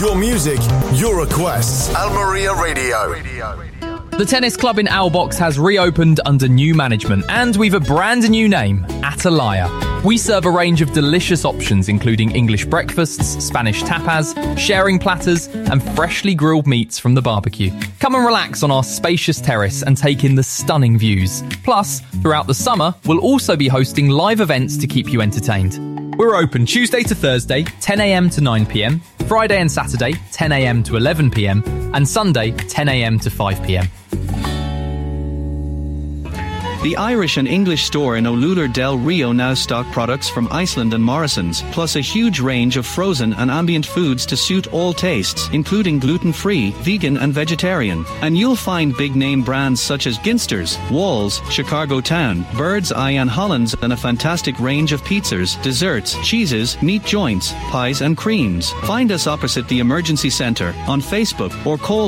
Your music, your requests. Almeria Radio. The tennis club in Aalbox has reopened under new management, and we've a brand new name, Atalaya. We serve a range of delicious options, including English breakfasts, Spanish tapas, sharing platters, and freshly grilled meats from the barbecue. Come and relax on our spacious terrace and take in the stunning views. Plus, throughout the summer, we'll also be hosting live events to keep you entertained. We're open Tuesday to Thursday, 10 a.m. to 9 p.m, Friday and Saturday, 10 a.m. to 11 p.m, and Sunday, 10 a.m. to 5 p.m. The Irish and English store in Olular del Rio now stock products from Iceland and Morrison's, plus a huge range of frozen and ambient foods to suit all tastes, including gluten-free, vegan and vegetarian. And you'll find big-name brands such as Ginsters, Walls, Chicago Town, Bird's Eye and Hollands, and a fantastic range of pizzas, desserts, cheeses, meat joints, pies and creams. Find us opposite the Emergency Centre on Facebook or call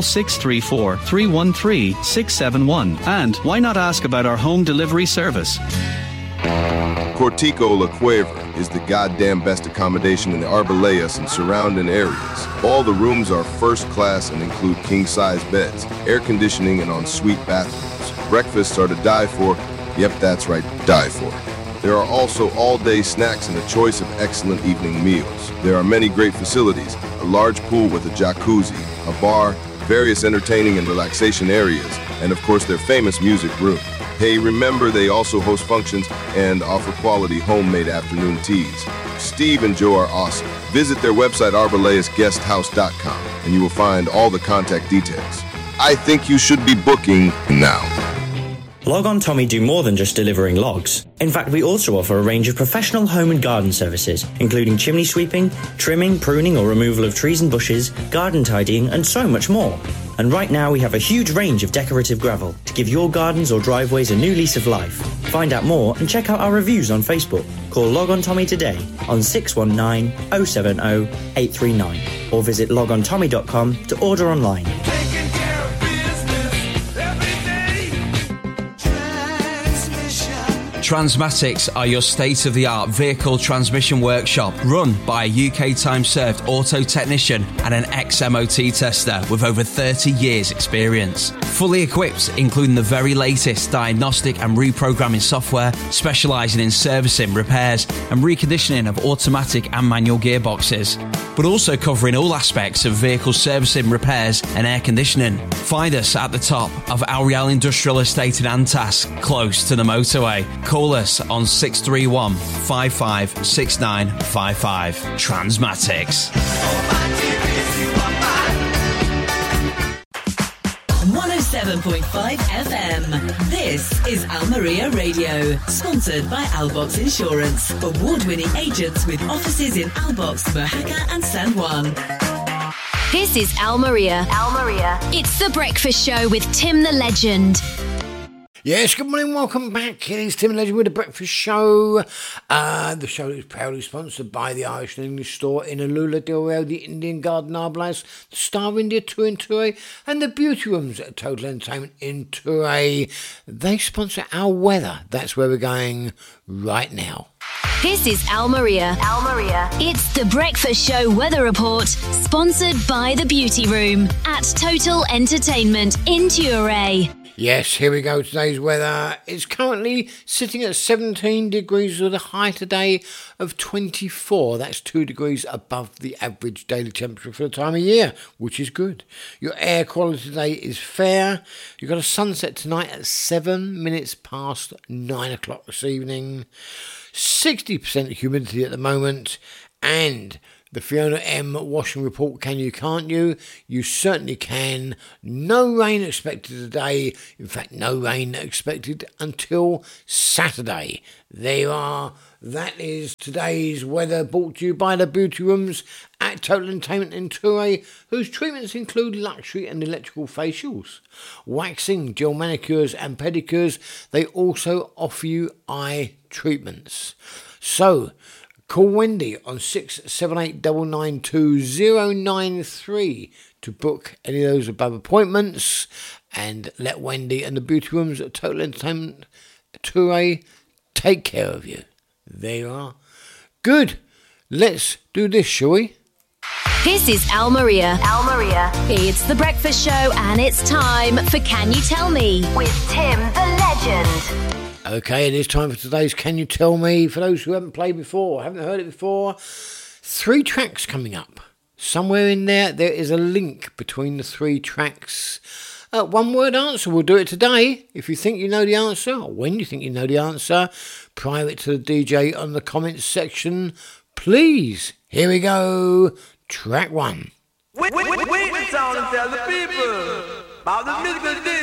634-313-671. And why not ask about our home delivery service? Cortico La Cueva is the goddamn best accommodation in the Arbelayas and surrounding areas. All the rooms are first class and include king-size beds, air conditioning, and ensuite bathrooms. Breakfasts are to die for. Yep, that's right, die for. There are also all-day snacks and a choice of excellent evening meals. There are many great facilities, a large pool with a jacuzzi, a bar, various entertaining and relaxation areas, and of course their famous music room. Hey, remember they also host functions and offer quality homemade afternoon teas. Steve and Joe are awesome. Visit their website arbelayasguesthouse.com and you will find all the contact details. I think you should be booking now. Log On Tommy do more than just delivering logs. In fact, we also offer a range of professional home and garden services, including chimney sweeping, trimming, pruning or removal of trees and bushes, garden tidying, and so much more. And right now we have a huge range of decorative gravel to give your gardens or driveways a new lease of life. Find out more and check out our reviews on Facebook. Call Log On Tommy today on 619 070 839 or visit logontommy.com to order online. Transmatics are your state-of-the-art vehicle transmission workshop run by a UK time-served auto technician and an ex-MOT tester with over 30 years experience. Fully equipped, including the very latest diagnostic and reprogramming software, specialising in servicing, repairs and reconditioning of automatic and manual gearboxes, but also covering all aspects of vehicle servicing, repairs and air conditioning. Find us at the top of Al Real Industrial Estate in Antas, close to the motorway. Call us on 631 556955. Transmatics. 107.5 FM. This is Almeria Radio, sponsored by Aalbox Insurance. Award-winning agents with offices in Aalbox, Mojaca and San Juan. This is Almeria. It's The Breakfast Show with Tim the Legend. Yes, good morning, welcome back. It's Tim Legend with The Breakfast Show. The show is proudly sponsored by the Irish and English store in Alula del Rio, the Indian Garden Arbelayas, the Star India Tour in Touré, and the Beauty Rooms at Total Entertainment in Touré. They sponsor our weather. That's where we're going right now. This is Almeria. It's The Breakfast Show weather report, sponsored by the Beauty Room at Total Entertainment in Touré. Yes, here we go. Today's weather is currently sitting at 17 degrees with a high today of 24. That's 2 degrees above the average daily temperature for the time of year, which is good. Your air quality today is fair. You've got a sunset tonight at 7 minutes past 9 o'clock this evening. 60% humidity at the moment, and the Fiona M washing report, can you, can't you? You certainly can. No rain expected today. In fact, no rain expected until Saturday. There you are. That is today's weather, brought to you by the Beauty Rooms at Total Entertainment in Touré, whose treatments include luxury and electrical facials, waxing, gel manicures and pedicures. They also offer you eye treatments. So, call Wendy on 678 992 to book any of those above appointments, and let Wendy and the Beauty Rooms at Total Entertainment Touré take care of you. There you are. Good. Let's do this, shall we? This is Al Maria. Al Maria. It's The Breakfast Show, and it's time for Can You Tell Me? With Tim the Legend. Okay, it is time for today's Can You Tell Me? For those who haven't played before, haven't heard it before, 3 tracks coming up. Somewhere in there is a link between the 3 tracks. One word answer, we'll do it today. If you think you know the answer, or when you think you know the answer, prior it to the DJ on the comments section, please. Here we go. Track 1. Wait the sound and tell the people about the musical